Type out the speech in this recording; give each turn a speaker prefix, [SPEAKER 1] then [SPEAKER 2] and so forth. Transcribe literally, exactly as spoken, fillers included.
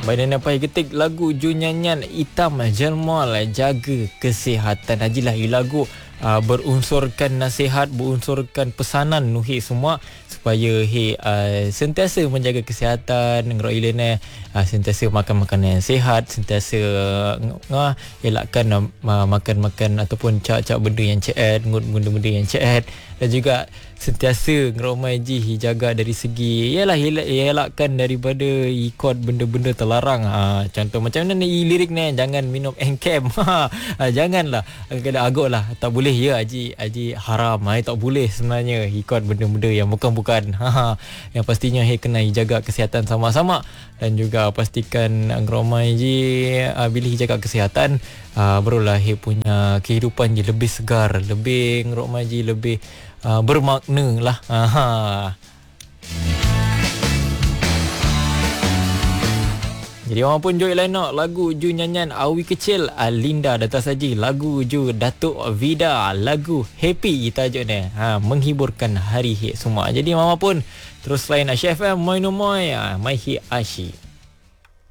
[SPEAKER 1] Badan apa ketik lagu Ju nyanyian Hitam Jelmal jaga kesihatan. Hajilah lagu uh, berunsurkan nasihat, berunsurkan pesanan nuhi semua supaya he uh, sentiasa menjaga kesihatan, ngerok ilana uh, sentiasa makan makanan yang sihat, sentiasa uh, elakkan uh, makan-makan ataupun cak-cak benda yang ceat, benda-benda yang ceat, dan juga sentiasa ngeromai ji jaga dari segi yalah elakkan daripada ikut benda-benda terlarang. Ha, contoh macam mana ni lirik ni, jangan minum Encam. Ha, janganlah kena agak lah, tak boleh ya haji haji haram. Ha, tak boleh sebenarnya ikut benda-benda yang bukan-bukan. Ha, yang pastinya he kena jaga kesihatan sama-sama, dan juga pastikan ngeromai ji uh, bila jaga kesihatan uh, barulah he punya kehidupan je lebih segar, lebih ngeromai ji lebih Uh, bermakna lah. Aha. Jadi orang pun join line nak lagu Ju nyanyian Awi Kecil Alinda datang saja lagu Ju Datuk Vida, lagu Happy tajuk ni. Ha, menghiburkan hari hit semua. Jadi mama pun terus line Asyik F M Moi no Moi, Mai Hi Asyik.